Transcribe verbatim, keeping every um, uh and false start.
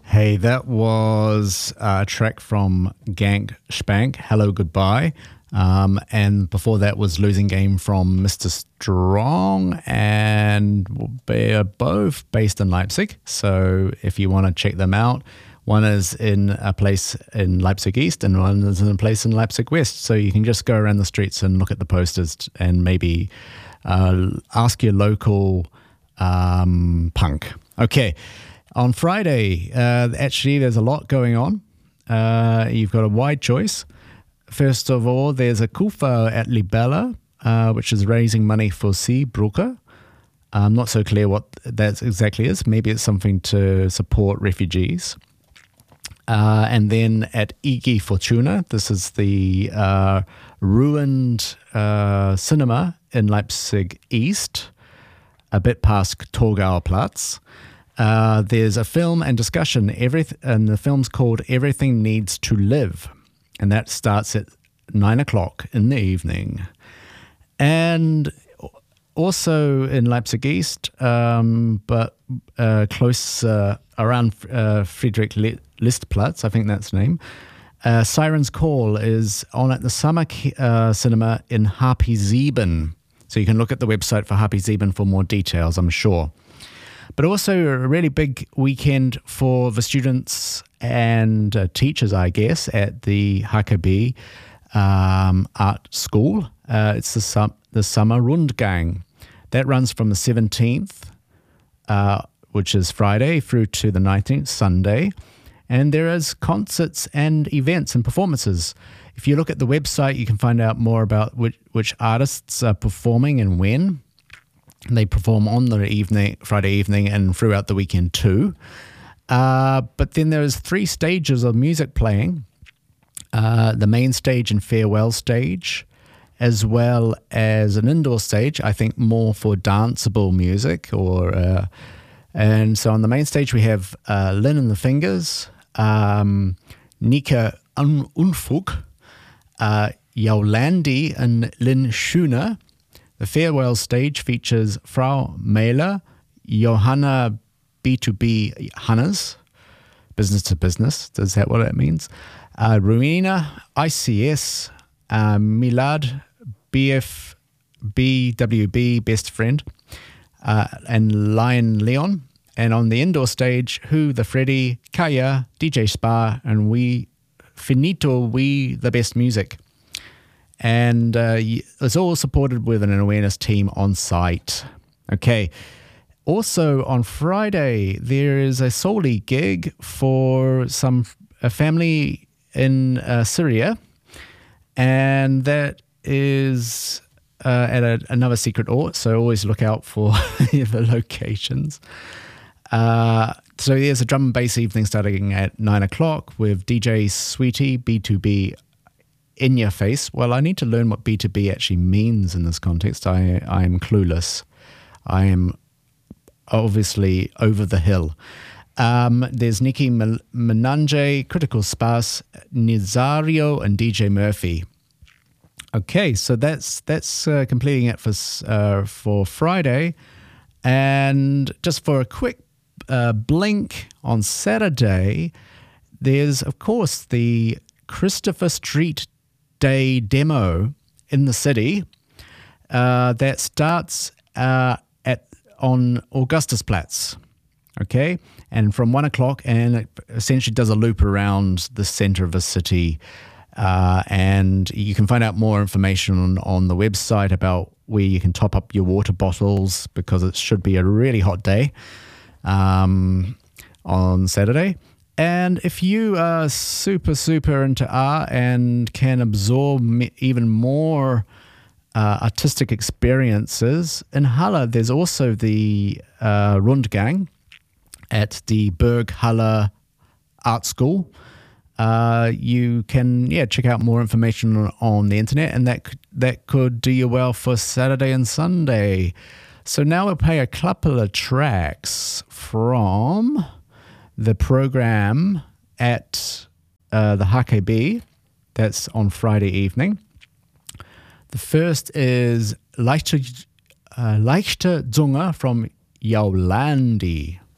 Hey, that was a track from Gank Spank, Hello Goodbye. Um, and before that was Losing Game from Mister Strong, and they're both based in Leipzig. So if you want to check them out, one is in a place in Leipzig East and one is in a place in Leipzig West. So you can just go around the streets and look at the posters and maybe uh, ask your local um, punk. Okay. On Friday, uh, actually, there's a lot going on. Uh, you've got a wide choice. First of all, there's a Kufa at Libella, uh, which is raising money for Seebrugge. I'm not so clear what that exactly is. Maybe it's something to support refugees. Uh, and then at I G Fortuna, this is the uh, ruined uh, cinema in Leipzig East, a bit past Torgauer Platz. Uh, there's a film and discussion, every, and the film's called Everything Needs to Live, and that starts at nine o'clock in the evening. And also in Leipzig East, um, but uh, close uh, around uh, Friedrich Listplatz, I think that's the name, uh, Siren's Call is on at the Summer uh, Cinema in Harpy Sieben. So you can look at the website for Harpy Sieben for more details, I'm sure. But also a really big weekend for the students and uh, teachers, I guess, at the H K B um, Art School. Uh, it's the, sum- the Summer Rundgang. That runs from the seventeenth, uh, which is Friday, through to the nineteenth, Sunday. And there is concerts and events and performances. If you look at the website, you can find out more about which, which artists are performing and when. They perform on the evening, Friday evening, and throughout the weekend too. Uh, but then there's three stages of music playing. Uh, the main stage and farewell stage, as well as an indoor stage, I think more for danceable music. Or uh, and so on the main stage we have uh, Lynn and the Fingers, um, Nika Un- Unfug, uh, Yolandi and Lynn Schooner. The farewell stage features Frau Mailer, Johanna B two B Hannes, business to business, is that what it means? Uh, Ruina, I C S, uh, Milad, B F B W B, best friend, uh, and Lion Leon. And on the indoor stage, Who, The Freddy, Kaya, D J Spa, and We, Finito, We, The Best Music. And uh, it's all supported with an awareness team on site. Okay. Also on Friday, there is a Soli gig for some a family in uh, Syria, and that is uh, at a, another secret ort. So always look out for the locations. Uh, so there's a drum and bass evening starting at nine o'clock with D J Sweetie, B two B. In your face. Well, I need to learn what B two B actually means in this context. I I am clueless. I am obviously over the hill. Um, there's Nikki Menange, Critical Sparse, Nizario, and D J Murphy. Okay, so that's that's uh, completing it for uh, for Friday. And just for a quick uh, blink on Saturday, there's of course the Christopher Street Day demo in the city uh, that starts uh, at on Augustusplatz, okay, and from one o'clock, and it essentially does a loop around the center of the city, uh, and you can find out more information on, on the website about where you can top up your water bottles, because it should be a really hot day um, on Saturday. And if you are super, super into art and can absorb even more uh, artistic experiences, in Halle, there's also the uh, Rundgang at the Berg Halle Art School. Uh, you can, yeah, check out more information on, on the internet, and that that could do you well for Saturday and Sunday. So now we'll play a couple of tracks from the program at uh, the H K B. That's on Friday evening. The first is Leichte, uh, Leichte Zunge from Yolandi.